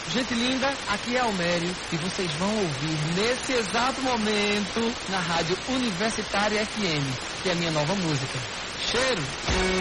Gente linda, aqui é Almério e vocês vão ouvir nesse exato momento na Rádio Universitária FM, que é a minha nova música. Cheiro!